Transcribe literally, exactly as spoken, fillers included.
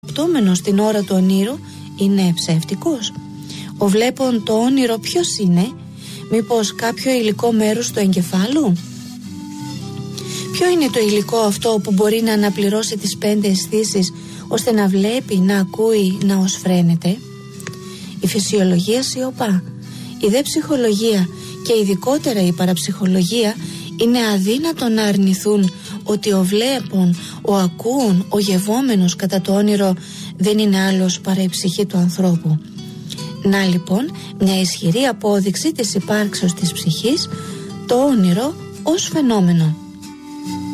πτώμενος την ώρα του ονείρου είναι ψεύτικος? Ο βλέπον το όνειρο ποιος είναι? Μήπως κάποιο υλικό μέρος του εγκεφάλου? Ποιο είναι το υλικό αυτό που μπορεί να αναπληρώσει τις πέντε αισθήσεις ώστε να βλέπει, να ακούει, να οσφραίνεται? Η φυσιολογία σιωπά. Η δε ψυχολογία και ειδικότερα η παραψυχολογία είναι αδύνατο να αρνηθούν ότι ο βλέπων, ο ακούων, ο γευόμενος κατά το όνειρο δεν είναι άλλος παρά η ψυχή του ανθρώπου. Να λοιπόν μια ισχυρή απόδειξη της υπάρξεως της ψυχής, το όνειρο ως φαινόμενο.